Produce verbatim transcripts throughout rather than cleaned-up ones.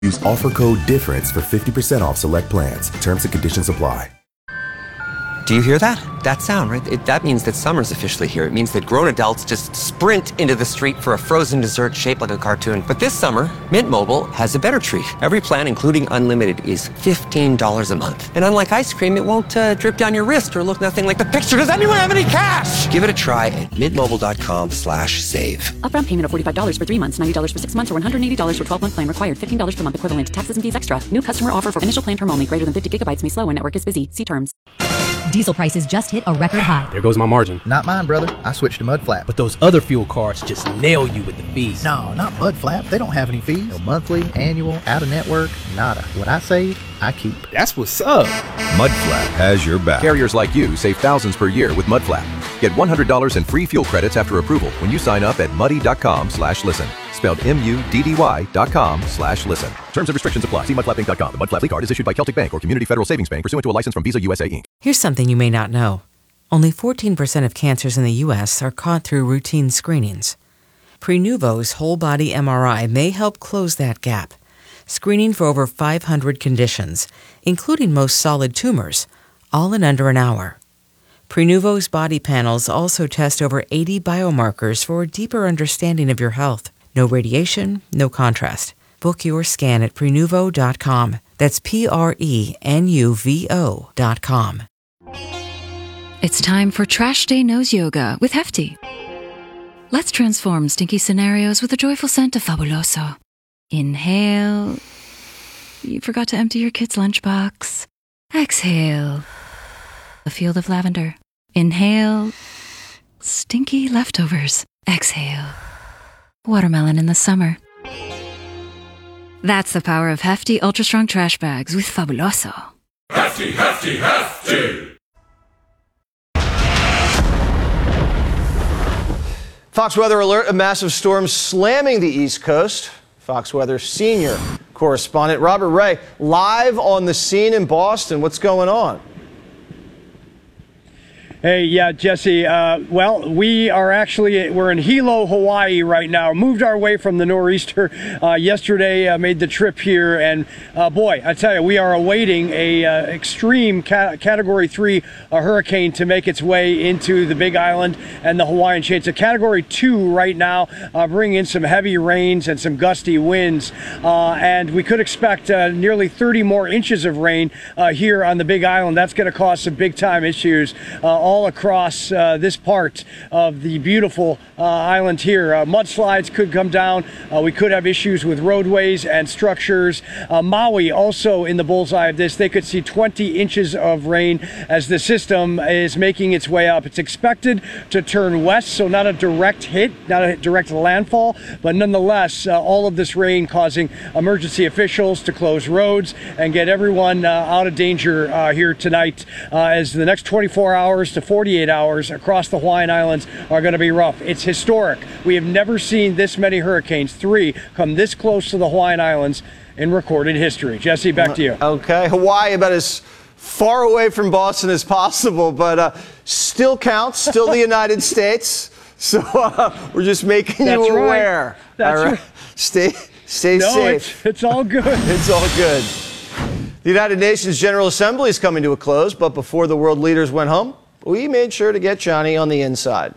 Use offer code DIFFERENCE for fifty percent off select plans. Terms and conditions apply. Do you hear that? That sound, right? It, that means that summer's officially here. It means that grown adults just sprint into the street for a frozen dessert shaped like a cartoon. But this summer, Mint Mobile has a better treat. Every plan, including unlimited, is fifteen dollars a month. And unlike ice cream, it won't uh, drip down your wrist or look nothing like the picture. Does anyone have any cash? Give it a try at mintmobile.com slash save. Upfront payment of forty-five dollars for three months, ninety dollars for six months, or one hundred eighty dollars for twelve-month plan required. fifteen dollars per month equivalent. Taxes and fees extra. New customer offer for initial plan term only. Greater than fifty gigabytes may slow when network is busy. See terms. Diesel prices just hit a record high. There goes my margin. Not mine, brother. I switched to Mudflap. But those other fuel cards just nail you with the fees. No, not Mudflap. They don't have any fees. No monthly, annual, out-of-network, nada. What I save, I keep. That's what's up. Mudflap has your back. Carriers like you save thousands per year with Mudflap. Get one hundred dollars in free fuel credits after approval when you sign up at muddy.com slash listen. Spelled M-U-D-D-Y dot com slash listen. Terms and restrictions apply. See mudflap inc dot com. The Mudflap card is issued by Celtic Bank or Community Federal Savings Bank pursuant to a license from Visa U S A Incorporated. Here's something you may not know. Only fourteen percent of cancers in the U S are caught through routine screenings. Prenuvo's whole-body M R I may help close that gap, screening for over five hundred conditions, including most solid tumors, all in under an hour. Prenuvo's body panels also test over eighty biomarkers for a deeper understanding of your health. No radiation, no contrast. Book your scan at prenuvo dot com. That's P R E N U V O dot com. It's time for Trash Day Nose Yoga with Hefty. Let's transform stinky scenarios with a joyful scent of Fabuloso. Inhale. You forgot to empty your kid's lunchbox. Exhale. A field of lavender. Inhale. Stinky leftovers. Exhale. Watermelon in the summer. That's the power of Hefty Ultra Strong Trash Bags with Fabuloso. Hefty, Hefty, Hefty! Fox Weather alert, a massive storm slamming the East Coast. Fox Weather senior correspondent Robert Ray live on the scene in Boston. What's going on? Hey, yeah, Jesse. Uh, well, we are actually, we're in Hilo, Hawaii right now. Moved our way from the nor'easter uh, yesterday, uh, made the trip here. And uh, boy, I tell you, we are awaiting a uh, extreme ca category three uh, hurricane to make its way into the Big Island and the Hawaiian chain. It's a category two right now, uh, bringing in some heavy rains and some gusty winds. Uh, and we could expect uh, nearly thirty more inches of rain uh, here on the Big Island. That's going to cause some big time issues uh, all across uh, this part of the beautiful uh, island here. Uh, mudslides could come down. Uh, we could have issues with roadways and structures. Uh, Maui also in the bullseye of this. They could see twenty inches of rain as the system is making its way up. It's expected to turn west, so not a direct hit, not a direct landfall, but nonetheless, uh, all of this rain causing emergency officials to close roads and get everyone uh, out of danger uh, here tonight uh, as the next twenty-four hours to forty-eight hours across the Hawaiian Islands are going to be rough. It's historic. We have never seen this many hurricanes, three, come this close to the Hawaiian Islands in recorded history. Jesse, back to you. Okay, Hawaii about as far away from Boston as possible, but uh, still counts, still the United States. So uh, we're just making That's you right. aware. That's all right. right. Stay, stay no, safe. It's, it's all good. It's all good. The United Nations General Assembly is coming to a close, but before the world leaders went home, we made sure to get Johnny on the inside.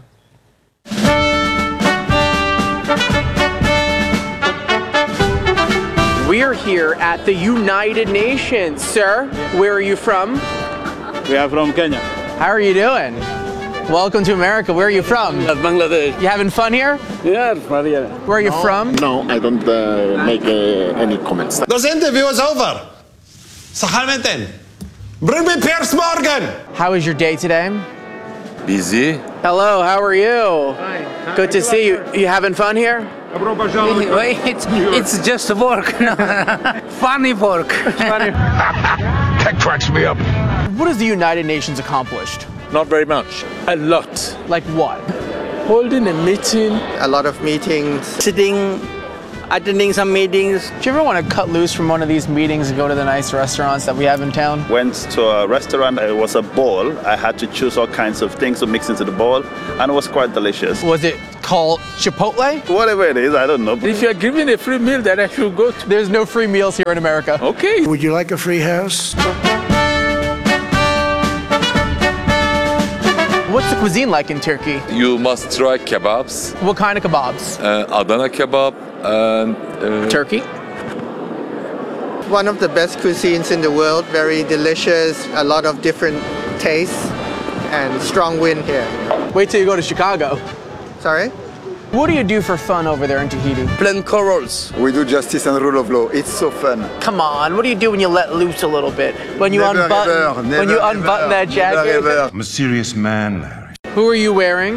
We're here at the United Nations. Sir, where are you from? We are from Kenya. How are you doing? Welcome to America. Where are you from? Bangladesh. You having fun here? Yeah, Maria. Where are you no, from? No, I don't uh, make uh, any comments. This interview is over. Sacramento. Bring me Piers Morgan. How was your day today? Busy. Hello, how are you? Hi. Good to see you. You having fun here? It's, it's just work. Funny work. That cracks me up. What has the United Nations accomplished? Not very much. A lot. Like what? Holding a meeting. A lot of meetings. Sitting, attending some meetings. Do you ever want to cut loose from one of these meetings and go to the nice restaurants that we have in town? Went to a restaurant. It was a bowl. I had to choose all kinds of things to mix into the bowl, and it was quite delicious. Was it called Chipotle? Whatever it is, I don't know. If you're giving a free meal, then I should go to. There's no free meals here in America. Okay. Would you like a free house? What's the cuisine like in Turkey? You must try kebabs. What kind of kebabs? Uh, Adana kebab and... Uh, Turkey? One of the best cuisines in the world, very delicious, a lot of different tastes, and strong wind here. Wait till you go to Chicago. Sorry? What do you do for fun over there in Tahiti? Plant corals. We do justice and rule of law. It's so fun. Come on, what do you do when you let loose a little bit? When you never, unbutton, ever, never, when you ever, unbutton that jacket? Never, ever. I'm a serious man, Larry. Who are you wearing?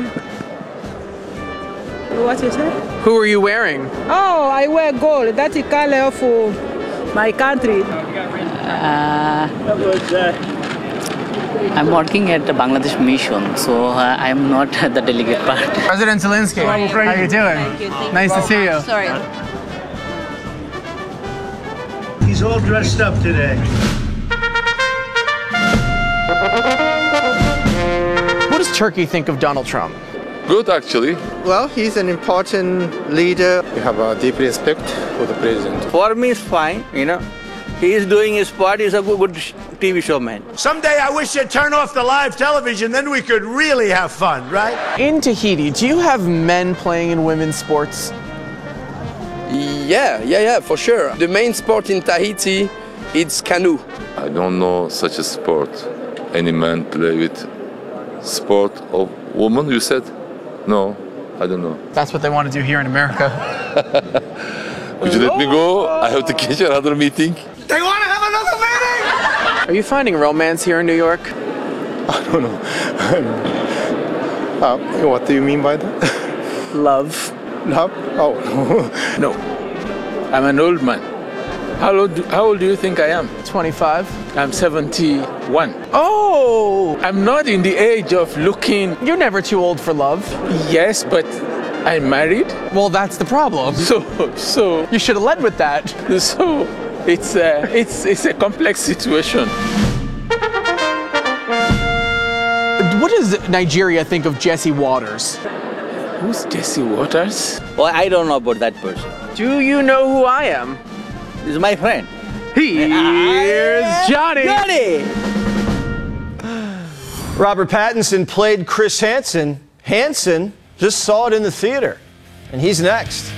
What is it? Who are you wearing? Oh, I wear gold. That's the color of uh, my country. Uh, I'm working at the Bangladesh mission, so uh, I'm not the delegate part. President Zelensky, how are you doing? You. Nice to see you. Sorry. He's all dressed up today. What does Turkey think of Donald Trump? Good, actually. Well, he's an important leader. We have a deep respect for the president. For me, it's fine, you know. He is doing his part. He's a good, good T V show, man. Someday I wish you'd turn off the live television, then we could really have fun, right? In Tahiti, do you have men playing in women's sports? Yeah, yeah, yeah, for sure. The main sport in Tahiti, it's canoe. I don't know such a sport. Any man play with sport of woman, you said? No, I don't know. That's what they want to do here in America. Could you let me go? I have to catch another meeting. They want to have another meeting! Are you finding romance here in New York? I don't know. uh, what do you mean by that? Love. Love? Oh, no. I'm an old man. How old, how old do you think I am? twenty-five. I'm seventy-one. Oh! I'm not in the age of looking... You're never too old for love. Yes, but I'm married. Well, that's the problem. So, so... You should have led with that. So, it's a, it's, it's a complex situation. What does Nigeria think of Jesse Waters? Who's Jesse Waters? Well, I don't know about that person. Do you know who I am? He's my friend. Here's Johnny. Johnny! Robert Pattinson played Chris Hansen. Hansen just saw it in the theater. And he's next.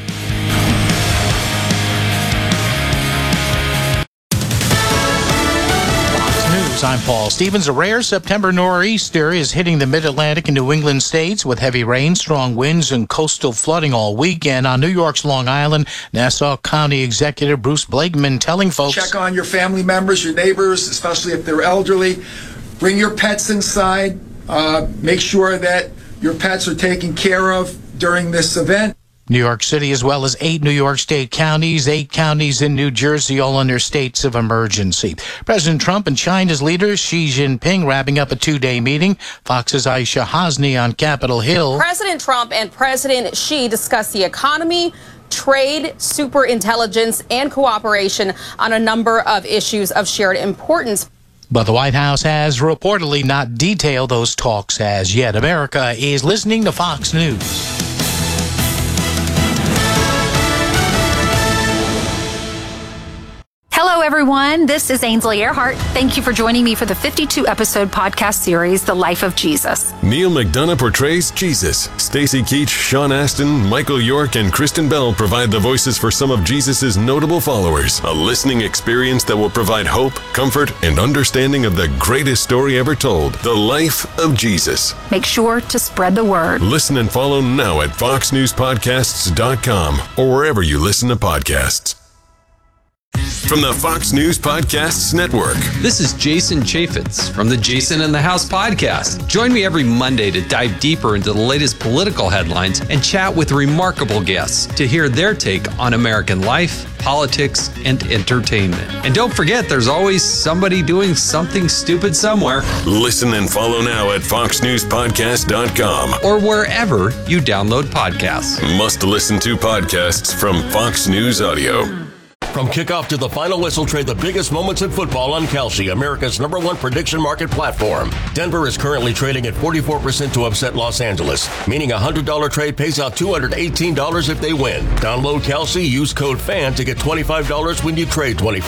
I'm Paul Stevens. A rare September nor'easter is hitting the mid-Atlantic and New England states with heavy rain, strong winds, and coastal flooding all weekend. On New York's Long Island, Nassau County Executive Bruce Blakeman telling folks... Check on your family members, your neighbors, especially if they're elderly. Bring your pets inside. Uh, make sure that your pets are taken care of during this event. New York City, as well as eight New York State counties, eight counties in New Jersey, all under states of emergency. President Trump and China's leader Xi Jinping wrapping up a two-day meeting. Fox's Aisha Hasni on Capitol Hill. President Trump and President Xi discussed the economy, trade, superintelligence, and cooperation on a number of issues of shared importance. But the White House has reportedly not detailed those talks as yet. America is listening to Fox News. Hello, everyone. This is Ainsley Earhart. Thank you for joining me for the fifty-two episode podcast series, The Life of Jesus. Neil McDonough portrays Jesus. Stacy Keach, Sean Astin, Michael York, and Kristen Bell provide the voices for some of Jesus' notable followers. A listening experience that will provide hope, comfort, and understanding of the greatest story ever told, The Life of Jesus. Make sure to spread the word. Listen and follow now at fox news podcasts dot com or wherever you listen to podcasts. From the Fox News Podcasts Network. This is Jason Chaffetz from the Jason in the House podcast. Join me every Monday to dive deeper into the latest political headlines and chat with remarkable guests to hear their take on American life, politics, and entertainment. And don't forget, there's always somebody doing something stupid somewhere. Listen and follow now at fox news podcast dot com or wherever you download podcasts. Must listen to podcasts from Fox News Audio. From kickoff to the final whistle, trade the biggest moments in football on Kalshi, America's number one prediction market platform. Denver is currently trading at forty-four percent to upset Los Angeles, meaning a one hundred dollars trade pays out two hundred eighteen dollars if they win. Download Kalshi, use code FAN to get twenty-five dollars when you trade twenty-five dollars.